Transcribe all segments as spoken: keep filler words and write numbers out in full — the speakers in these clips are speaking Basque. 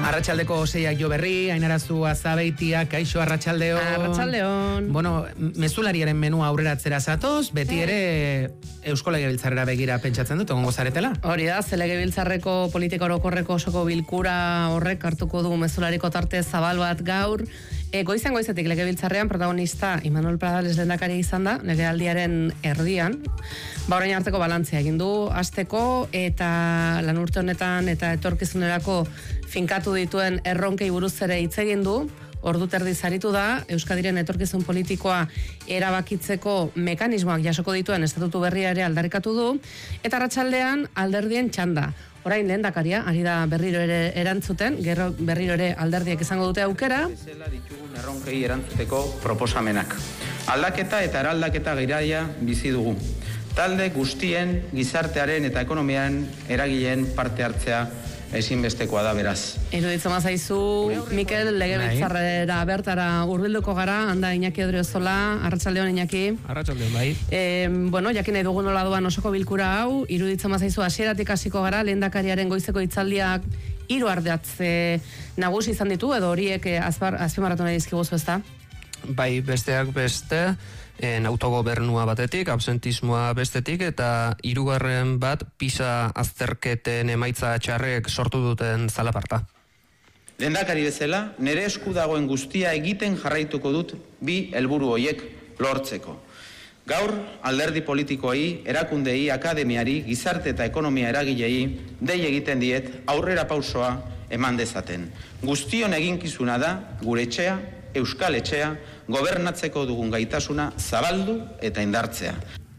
Arratsaldeko seiak jo berri, Ainarazu Azabeitia, kaixo arratsaldeon. Arratsaldeon. Bueno, mezulariaren menua aurreratzera zatoz, beti ere Eusko Legebiltzarrera begira pentsatzen dut, egongo zaretela. Hori da, ze Legebiltzarreko politika orokorreko osoko bilkura horrek hartuko du mezulariko tarte zabal bat gaur. E, goizan goizetik Legebiltzarrean protagonista Imanol Pradales lehendakari izan da, legealdiaren erdian. Ba, orain arteko balantzea egin du, hasteko eta lan urte honetan eta etorkizunerako finkatu dituen erronkei buruz ere hitz egin du. Ordu terdi zaritu da, Euskadiren etorkizun politikoa erabakitzeko mekanismoak jasoko dituen estatutu berria ere aldarrikatu du, eta arratsaldean alderdien txanda. Orain lehendakaria, ari da berriro ere erantzuten, gero berriro ere alderdiek izango dute aukera. Bezala ditugun erronkei erantzuteko proposamenak. Aldaketa eta eraldaketa giraia bizi dugu. Talde guztien, gizartearen eta ekonomian eragileen parte hartzea ezinbestekoa da beraz. Iruditzen mazaizu, Mikel, Legebiltzarrera bertara hurbilduko gara, handa Iñaki Odriozola, arratsaldeon Iñaki. Arratsaldeon bai. E, bueno, jakin nahi dugun nola duan osoko bilkura hau, iruditzen mazaizu hasieratik hasiko gara, lehendakariaren goizeko hitzaldiak hiru ardatze nagusi izan ditu, edo horiek azpar, azpimarratu nahi dizkiguzu, ezta? Bai, besteak beste, en autogobernua batetik, absentismoa bestetik, eta hirugarren bat PISA azterketen emaitza txarrek sortu duten zalaparta. Lehendakari bezala, nire esku dagoen guztia egiten jarraituko dut bi helburu horiek lortzeko. Gaur, alderdi politikoei, erakundei, akademiari, gizarte eta ekonomia eragilei dei egiten diet aurrera pausoa eman dezaten. Guztion eginkizuna da gure etxea, Euskal Etxea, gobernatzeko dugun gaitasuna zabaldu eta indartzea.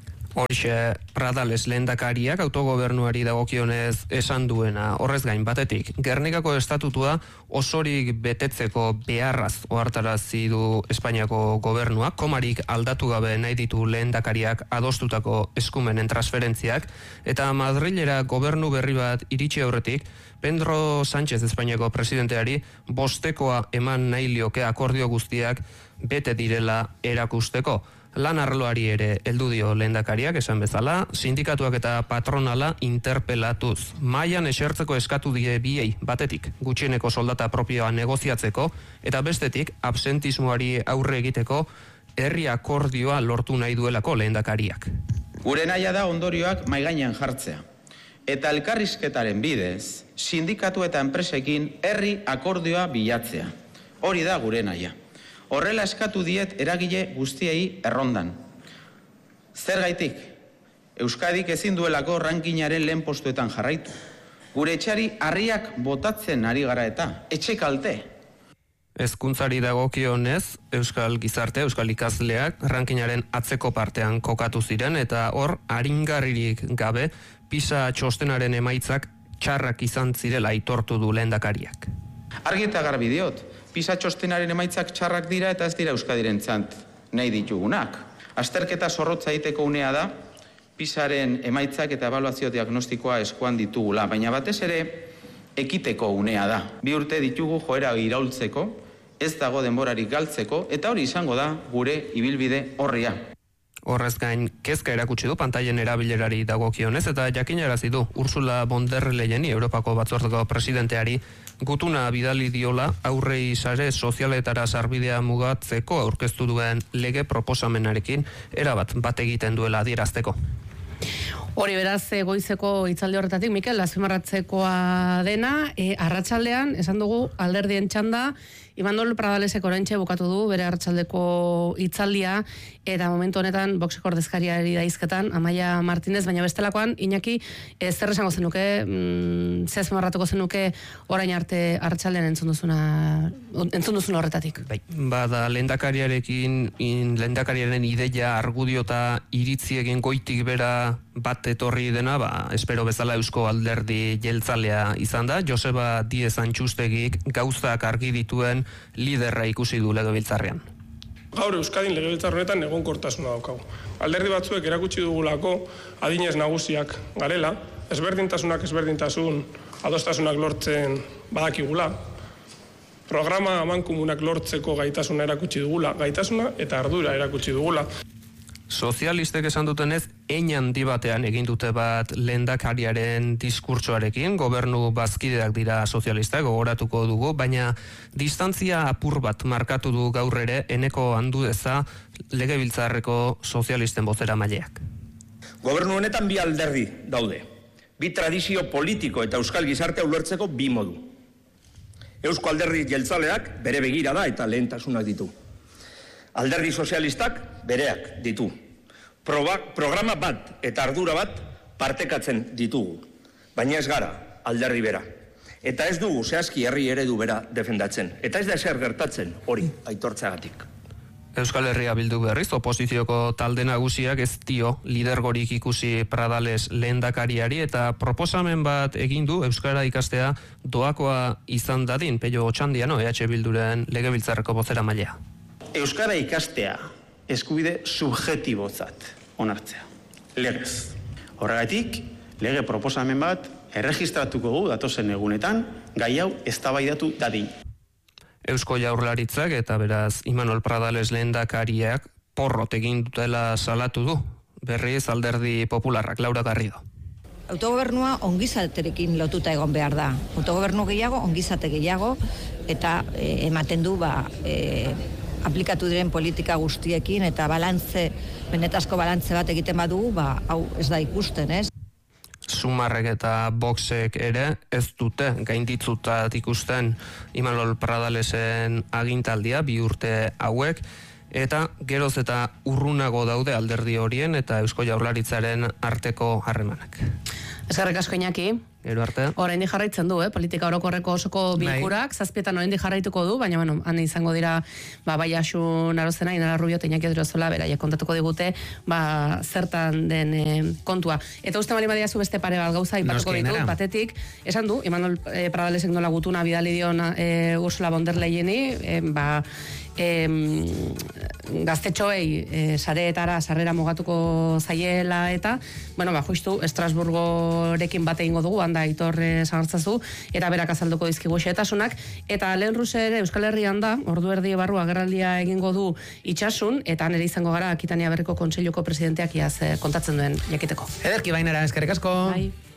Horixe, Pradales lehendakariak autogobernuari dagokionez esan duena, horrez gain batetik, Gernikako estatutua osorik betetzeko beharraz ohartarazi du Espainiako gobernua, komarik aldatu gabe nahi ditu lehendakariak adostutako eskumenen transferentziak, eta Madrilera gobernu berri bat iritsi aurretik, Pedro Sánchez Espainiako presidenteari bostekoa eman nahi lioke akordio guztiak bete direla erakusteko. Lan arloari ere heldu dio lehendakariak esan bezala, sindikatuak eta patronala interpelatuz. Mailan esertzeko eskatu die biei batetik, gutxieneko soldata propioa negoziatzeko, eta bestetik, absentismoari aurre egiteko, herri akordioa lortu nahi duelako lehendakariak. Gure nahia da ondorioak maigainean jartzea. Eta elkarrizketaren bidez, sindikatu eta enpresekin herri akordioa bilatzea. Hori da gure nahia. Horrela eskatu diet eragile guztiei errondan. Zergaitik, Euskadik ezin duelako rankingaren lehen postuetan jarraitu. Gure etxari harriak botatzen ari gara eta, etxe kalte. Hezkuntzari dagokionez, Euskal Gizarte, Euskal Ikasleak rankingaren atzeko partean kokatu ziren, eta hor, aringarririk gabe, PISA txostenaren emaitzak txarrak izan zirela aitortu du lehendakariak. Argi eta garbi diot, PISA txostenaren emaitzak txarrak dira eta ez dira Euskadirentzat nahi ditugunak. Azterketa zorrotza egiteko unea da, PISaren emaitzak eta ebaluazio diagnostikoa eskuan ditugula, baina batez ere ekiteko unea da. Bi urte ditugu joera iraultzeko, ez dago denborarik galtzeko, eta hori izango da gure ibilbide horria. Horrez gain, kezka erakutsi du pantailen erabilerari dagokionez, eta jakinarazi du Ursula von der Leyeni, Europako batzordeko presidenteari, gutuna bidali diola aurrei sare sozialetara sarbidea mugatzeko aurkeztu duen lege proposamenarekin erabat bat egiten duela adierazteko. Hori beraz, goizeko hitzaldi horretatik, Mikel, azpimarratzekoa dena, e, arratsaldean, esan dugu, alderdien txanda, Imanol Pradalesek oraintxe bukatu du, bere arratsaldeko hitzaldia, eta momentu honetan, boxeko ordezkariari da hizketan, Amaia Martinez, baina bestelakoan, Iñaki, e, zer esango zenuke, mm, zer azpimarratuko zenuke orain arte arratsaldean entzun duzuna, entzun duzuna horretatik? Bai, bada, lehendakariarekin, in, lehendakariaren ideia, argudiota iritziekin goitik bera bat etorri dena, ba, espero bezala Eusko Alderdi jeltzalea izan da, Joseba Diez Antxustegik gauzak argi dituen liderra ikusi du legebiltzarrean. Gaur Euskadin legebiltzar honetan egonkortasuna daukagu. Alderdi batzuek erakutsi dugulako adinez nagusiak garela, ezberdintasunak ezberdintasun adostasunak lortzen badakigula, programa amankomunak lortzeko gaitasuna erakutsi dugula, gaitasuna eta ardura erakutsi dugula. Sozialistek esan dutenez, hein handi batean egin dute bat lehendakariaren diskurtsoarekin, gobernu bazkideak dira sozialistak, gogoratuko dugu, baina distantzia apur bat markatu du gaur ere Eneko Andudeza Legebiltzarreko sozialisten bozera maileak. Gobernu honetan bi alderdi daude. Bi tradizio politiko eta euskal gizartea ulertzeko bi modu. Eusko alderdi jeltzaleak bere begirada eta lehentasunak ditu. Alderdi sozialistak bereak ditu. Proba, programa bat eta ardura bat partekatzen ditugu. Baina ez gara alderdi bera. Eta ez dugu zehazki herri eredu bera defendatzen. Eta ez da ezer gertatzen hori aitortzeagatik. Euskal Herria Bildu berriz, oposizioko talde nagusiak ez dio lidergorik ikusi Pradales lehendakariari eta proposamen bat egin du euskara ikastea doakoa izan dadin, Pello Otxandiano, E H Bilduren Legebiltzarreko bozera mailea. Euskara ikastea eskubide subjetibotzat onartzea. Legez. Horregatik, lege proposamen bat erregistratuko gu datozen egunetan gai hau eztabaidatu dadin. Eusko Jaurlaritzak eta beraz Imanol Pradales lehendakariak porrot egin dutela salatu du. Berriz Alderdi Popularrak, Laura Garrido. Autogobernua ongizaterekin lotuta egon behar da. Autogobernu gehiago, ongizate gehiago, eta e, ematen du ba, e, aplikatu diren politika guztiekin eta balantze, benetazko balantze bat egiten badugu, ba, hau ez da ikusten, ez? Sumarrek eta Voxek ere ez dute gainditzutat ikusten Imanol Pradalesen agintaldia bi urte hauek, eta geroz eta urrunago daude alderdi horien eta Eusko Jaurlaritzaren arteko harremanak. Eskerrik asko Iñaki. Gero arte. Oraindik jarraitzen du, eh? Politika orokorreko osoko bilkurak, zazpietan oraindik jarraituko du, baina bueno, han izango dira ba bai Asun Arozena, Inara Rubio eta Iñaki Odriozola, beraiek kontatuko digute, ba zertan den e, kontua. Eta uste bali badiazu beste pare bat gauza aipatuko ditu, batetik, esan du Imanol e, Pradalesek nola gutuna bidali dion e, Ursula von der Leyeni, e, ba E, gaztetxoei e, sareetara sarrera mugatuko zaiela eta bueno, ba, justu Estrasburgorekin bat egingo dugu, handa Aitor Sagartzazu, eta berak azalduko dizkigu xehetasunak, eta lehen ruze ere Euskal Herrian da, ordu erdi barru agerraldia egingo du Itxasun, eta nire izango gara Akitania Berriko Kontseiluko presidenteak iaz kontatzen duen jakiteko. Ederki bainara, eskerrik asko. Bai.